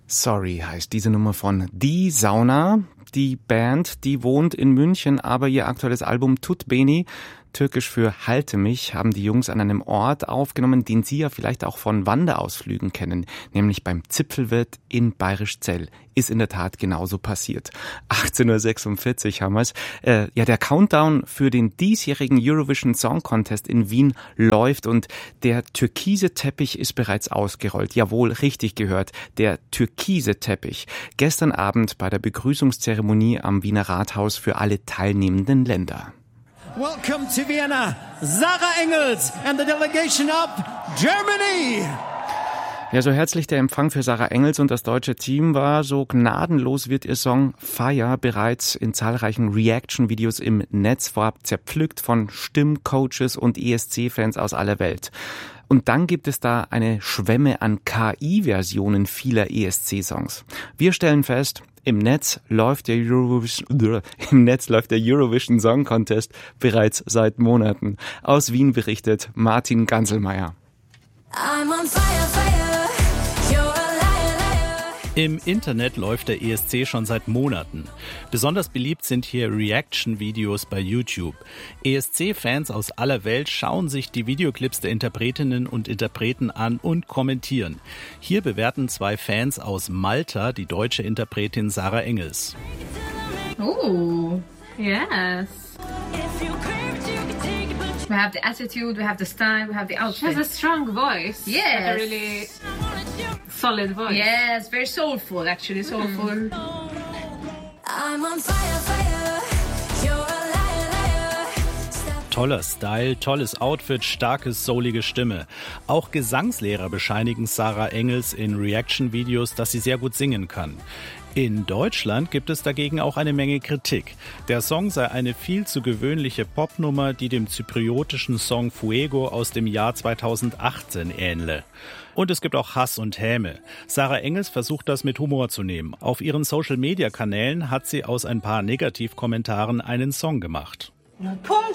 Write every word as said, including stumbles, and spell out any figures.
Sorry heißt diese Nummer von Die Sauna. Die Band, die wohnt in München, aber ihr aktuelles Album Tut Beni, türkisch für Halte mich, haben die Jungs an einem Ort aufgenommen, den Sie ja vielleicht auch von Wanderausflügen kennen, nämlich beim Zipfelwirt in Bayrischzell. Ist in der Tat genauso passiert. achtzehn Uhr sechsundvierzig haben wir es. Äh, ja, der Countdown für den diesjährigen Eurovision Song Contest in Wien läuft und der türkise Teppich ist bereits ausgerollt. Jawohl, richtig gehört, der türkise Teppich. Gestern Abend bei der Begrüßungszeremonie am Wiener Rathaus für alle teilnehmenden Länder. Welcome to Vienna, Sarah Engels and the delegation of Germany. Ja, so herzlich der Empfang für Sarah Engels und das deutsche Team war, so gnadenlos wird ihr Song Fire bereits in zahlreichen Reaction-Videos im Netz vorab zerpflückt von Stimmcoaches und E S C-Fans aus aller Welt. Und dann gibt es da eine Schwemme an K I-Versionen vieler E S C-Songs. Wir stellen fest, im Netz läuft der Eurovision, im Netz läuft der Eurovision Song Contest bereits seit Monaten. Aus Wien berichtet Martin Ganselmeier. I'm on fire, fire. You're a liar, liar. Im Internet läuft der E S C schon seit Monaten. Besonders beliebt sind hier Reaction-Videos bei YouTube. E S C-Fans aus aller Welt schauen sich die Videoclips der Interpretinnen und Interpreten an und kommentieren. Hier bewerten zwei Fans aus Malta die deutsche Interpretin Sarah Engels. Oh, yes. We have the attitude, we have the style, we have the outfit. She has a strong voice. Yes. Like a really solid voice. Yes, very soulful actually, soulful. Mm. I'm on fire, fire. You're a liar, liar. Stop. Toller Style, tolles Outfit, starke, soulige Stimme. Auch Gesangslehrer bescheinigen Sarah Engels in Reaction-Videos, dass sie sehr gut singen kann. In Deutschland gibt es dagegen auch eine Menge Kritik. Der Song sei eine viel zu gewöhnliche Popnummer, die dem zypriotischen Song Fuego aus dem Jahr zweitausendachtzehn ähnle. Und es gibt auch Hass und Häme. Sarah Engels versucht das mit Humor zu nehmen. Auf ihren Social-Media-Kanälen hat sie aus ein paar Negativkommentaren einen Song gemacht. Punkt